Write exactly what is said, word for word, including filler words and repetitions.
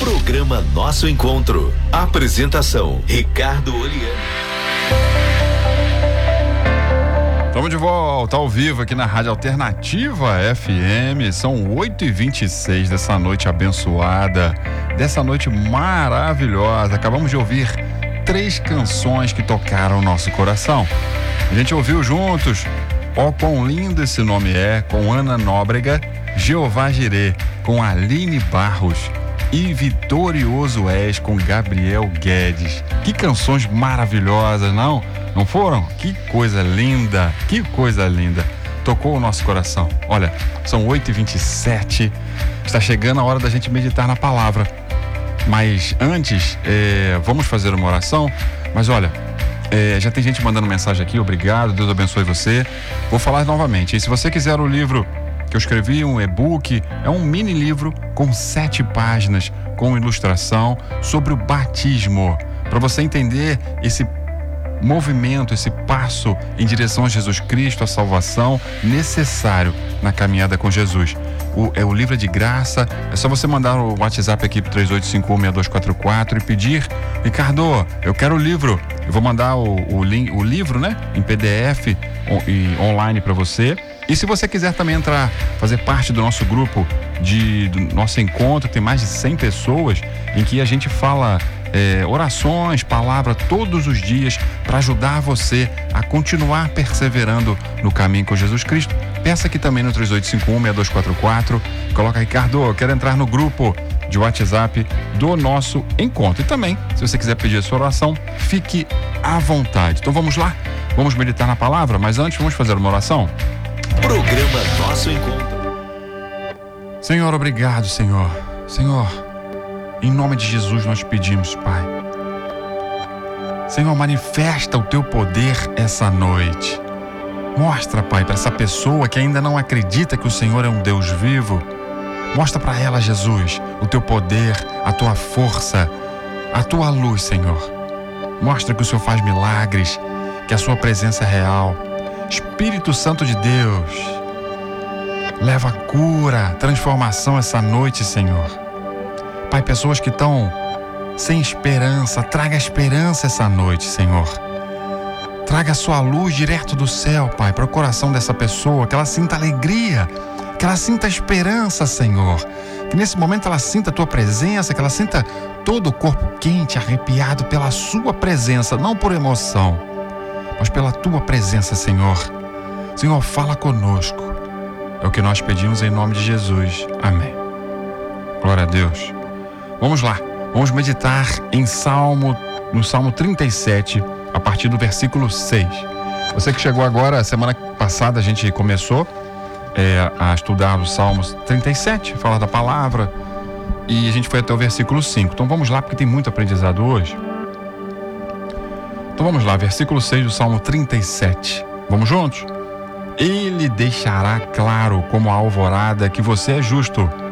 Programa Nosso Encontro. Apresentação: Ricardo Oliani. Estamos de volta ao vivo aqui na Rádio Alternativa F M. São oito e vinte e seis dessa noite abençoada, dessa noite maravilhosa. Acabamos de ouvir três canções que tocaram o nosso coração. A gente ouviu juntos Ó oh, Quão Lindo Esse Nome É, com Ana Nóbrega, Jeová Jirê, com Aline Barros, e Vitorioso És, com Gabriel Guedes. Que canções maravilhosas, não? Não foram? Que coisa linda, que coisa linda. Tocou o nosso coração. Olha, são oito e vinte e sete, está chegando a hora da gente meditar na palavra. Mas antes, é, vamos fazer uma oração. Mas olha, é, já tem gente mandando mensagem aqui, obrigado, Deus abençoe você. Vou falar novamente, e se você quiser o livro que eu escrevi, um e-book, é um mini livro com sete páginas, com ilustração sobre o batismo, para você entender esse movimento, esse passo em direção a Jesus Cristo, a salvação necessário na caminhada com Jesus. O, é o livro de graça, é só você mandar o WhatsApp aqui para três oito cinco um seis dois quatro quatro e pedir: Ricardo, eu quero o livro. Eu vou mandar o, o, link, o livro, né, em P D F on, e online para você. E se você quiser também entrar, fazer parte do nosso grupo, de, do nosso encontro, tem mais de cem pessoas, em que a gente fala é, orações, palavra todos os dias para ajudar você a continuar perseverando no caminho com Jesus Cristo. Peça aqui também no três oito cinco um seis dois quatro quatro, coloca: Ricardo, eu quero entrar no grupo de WhatsApp do nosso encontro. E também, se você quiser pedir a sua oração, fique à vontade. Então vamos lá, vamos meditar na palavra, mas antes vamos fazer uma oração. Programa Nosso Encontro. Senhor, obrigado, Senhor. Senhor, em nome de Jesus nós pedimos, Pai. Senhor, manifesta o teu poder essa noite. Mostra, Pai, para essa pessoa que ainda não acredita que o Senhor é um Deus vivo. Mostra para ela, Jesus, o teu poder, a tua força, a tua luz, Senhor. Mostra que o Senhor faz milagres, que a sua presença é real. Espírito Santo de Deus, leva cura, transformação essa noite, Senhor. Pai, pessoas que estão sem esperança, traga esperança essa noite, Senhor. Traga a sua luz direto do céu, Pai, para o coração dessa pessoa, que ela sinta alegria, que ela sinta esperança, Senhor. Que nesse momento ela sinta a tua presença, que ela sinta todo o corpo quente, arrepiado pela sua presença, não por emoção, mas pela tua presença, Senhor. Senhor, fala conosco. É o que nós pedimos em nome de Jesus. Amém. Glória a Deus. Vamos lá. Vamos meditar em Salmo, no Salmo trinta e sete, a partir do versículo seis. Você que chegou agora, semana passada a gente começou é, a estudar os Salmos trinta e sete, falar da palavra, e a gente foi até o versículo cinco. Então vamos lá, porque tem muito aprendizado hoje. Então vamos lá, versículo seis do Salmo trinta e sete. Vamos juntos? Ele deixará claro como a alvorada que você é justo,